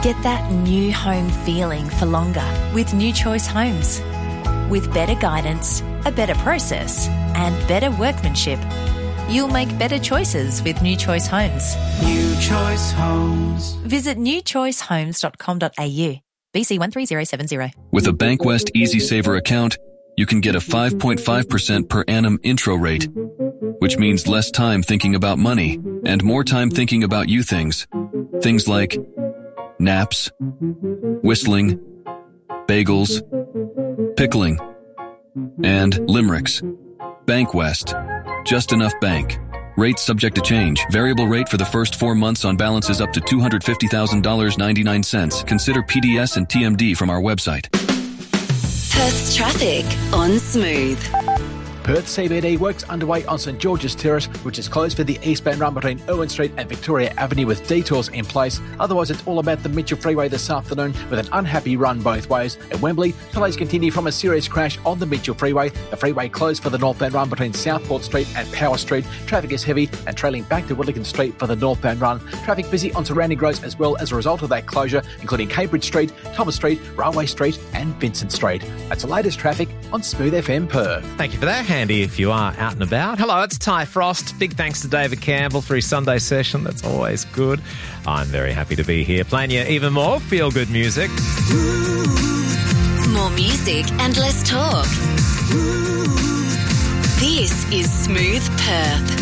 Get that new home feeling for longer with New Choice Homes. With better guidance, a better process, and better workmanship, you'll make better choices with New Choice Homes. New Choice Homes. Visit newchoicehomes.com.au. BC 13070. With a Bankwest Easy Saver account, you can get a 5.5% per annum intro rate, which means less time thinking about money and more time thinking about you things. Things like naps, whistling, bagels, pickling, and limericks. Bankwest. Just enough bank. Rates subject to change. Variable rate for the first 4 months on balances up to $250,000.99. Consider PDS and TMD from our website. Perth's traffic on Smooth. Perth CBD works underway on St George's Terrace, which is closed for the eastbound run between Irwin Street and Victoria Avenue with detours in place. Otherwise, it's all about the Mitchell Freeway this afternoon with an unhappy run both ways. At Wembley, delays continue from a serious crash on the Mitchell Freeway. The freeway closed for the northbound run between Southport Street and Power Street. Traffic is heavy and trailing back to Willigan Street for the northbound run. Traffic busy on surrounding roads as well as a result of that closure, including Cambridge Street, Thomas Street, Railway Street and Vincent Street. That's the latest traffic on Smooth FM Perth. Thank you for that, Handy, if you are out and about. Hello, it's Ty Frost. Big thanks to David Campbell for his Sunday session. That's always good. I'm very happy to be here playing you even more feel-good music. More music and less talk. This is Smooth Perth.